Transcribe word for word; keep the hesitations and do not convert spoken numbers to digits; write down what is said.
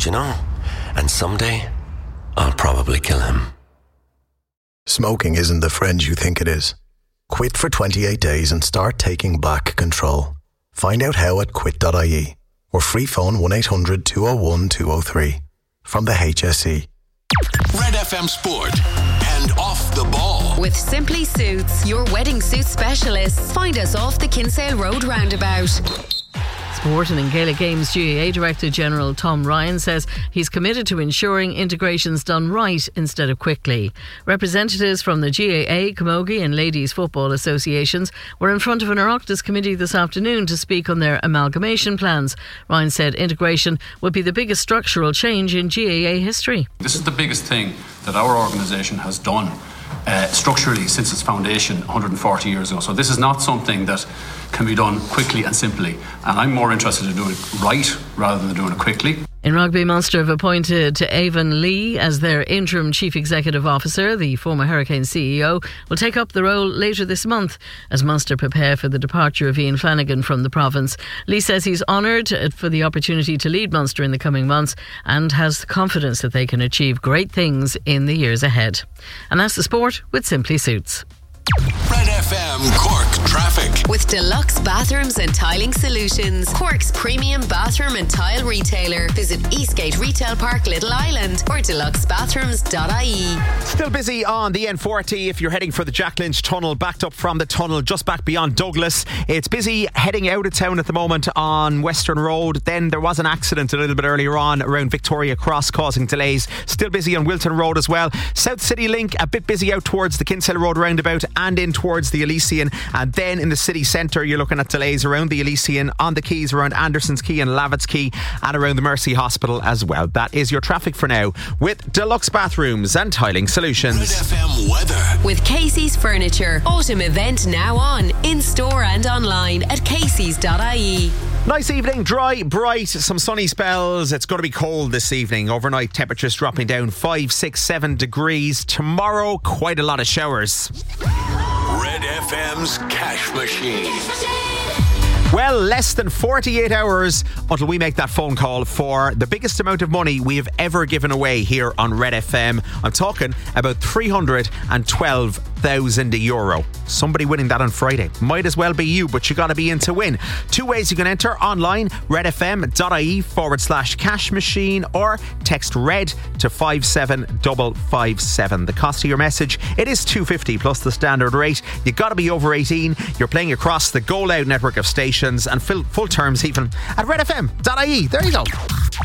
you know? And someday, I'll probably kill him. Smoking isn't the friend you think it is. Quit for twenty-eight days and start taking back control. Find out how at quit dot I E or free phone one eight hundred two oh one two oh three from the H S E. Red F M Sport and Off the Ball. With Simply Suits, your wedding suit specialists. Find us off the Kinsale Road roundabout. Sport and in Gaelic Games, G A A Director General Tom Ryan says he's committed to ensuring integration's done right instead of quickly. Representatives from the G A A, Camogie and Ladies Football Associations were in front of an Oireachtas committee this afternoon to speak on their amalgamation plans. Ryan said integration would be the biggest structural change in G A A history. This is the biggest thing that our organisation has done Uh, structurally since its foundation one hundred forty years ago. So this is not something that can be done quickly and simply, and I'm more interested in doing it right rather than doing it quickly. In rugby, Munster have appointed to Avon Lee as their interim chief executive officer. The former Hurricane C E O will take up the role later this month as Munster prepare for the departure of Ian Flanagan from the province. Lee says he's honoured for the opportunity to lead Munster in the coming months and has confidence that they can achieve great things in the years ahead. And that's the sport with Simply Suits. Red F M Cork Traffic. With Deluxe Bathrooms and Tiling Solutions, Cork's premium bathroom and tile retailer. Visit Eastgate Retail Park, Little Island or deluxe bathrooms dot I E. Still busy on the N forty if you're heading for the Jack Lynch Tunnel, backed up from the tunnel just back beyond Douglas. It's busy heading out of town at the moment on Western Road. Then there was an accident a little bit earlier on around Victoria Cross causing delays. Still busy on Wilton Road as well. South City Link a bit busy out towards the Kinsale Road roundabout and in towards the Elysian, and then in the city centre you're looking at delays around the Elysian, on the quays around Anderson's Quay and Lavitt's Quay, and around the Mercy Hospital as well. That is your traffic for now with Deluxe Bathrooms and Tiling Solutions. Red F M weather. With Casey's Furniture. Autumn event now on, in store and online at caseys dot I E. Nice evening, dry, bright, some sunny spells. It's going to be cold this evening. Overnight temperatures dropping down five, six, seven degrees. Tomorrow, quite a lot of showers. Red F M's Cash Machine. Well, less than forty-eight hours until we make that phone call for the biggest amount of money we have ever given away here on Red F M. I'm talking about three hundred twelve thousand euro. Somebody winning that on Friday. Might as well be you, but you got to be in to win. Two ways you can enter online: redfm.ie forward slash cash machine, or text red to five seven five five seven. The cost of your message, it is two fifty plus the standard rate. You got to be over eighteen. You're playing across the Go Loud network of stations, and full, full terms even at redfm dot I E. There you go.